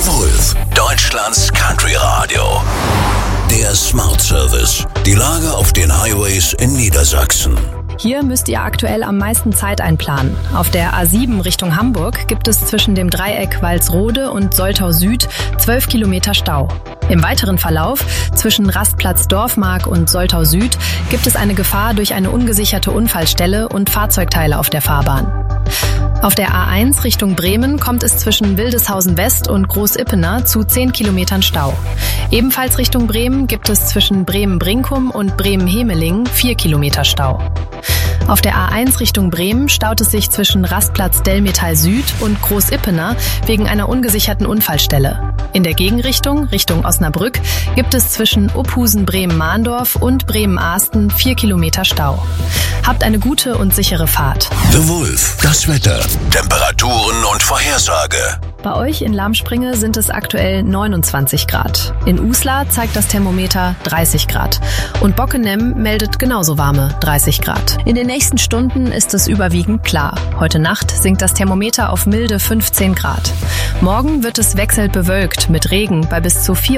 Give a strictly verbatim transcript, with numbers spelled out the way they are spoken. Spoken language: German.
The Wolf, Deutschlands Country Radio. Der Smart Service. Die Lage auf den Highways in Niedersachsen. Hier müsst ihr aktuell am meisten Zeit einplanen. Auf der A sieben Richtung Hamburg gibt es zwischen dem Dreieck Walsrode und Soltau Süd zwölf Kilometer Stau. Im weiteren Verlauf zwischen Rastplatz Dorfmark und Soltau Süd gibt es eine Gefahr durch eine ungesicherte Unfallstelle und Fahrzeugteile auf der Fahrbahn. Auf der A eins Richtung Bremen kommt es zwischen Wildeshausen West und Großippener zu zehn Kilometern Stau. Ebenfalls Richtung Bremen gibt es zwischen Bremen-Brinkum und Bremen-Hemeling vier Kilometer Stau. Auf der A eins Richtung Bremen staut es sich zwischen Rastplatz Delmetal Süd und Großippener wegen einer ungesicherten Unfallstelle. In der Gegenrichtung, Richtung Osnabrück, gibt es zwischen Uphusen-Bremen-Mahndorf und Bremen-Ahsten vier Kilometer Stau. Habt eine gute und sichere Fahrt. The Wolf, das Wetter, Temperaturen und Vorhersage. Bei euch in Lamspringe sind es aktuell neunundzwanzig Grad. In Uslar zeigt das Thermometer dreißig Grad. Und Bockenem meldet genauso warme dreißig Grad. In den nächsten Stunden ist es überwiegend klar. Heute Nacht sinkt das Thermometer auf milde fünfzehn Grad. Morgen wird es wechselnd bewölkt mit Regen bei bis zu vier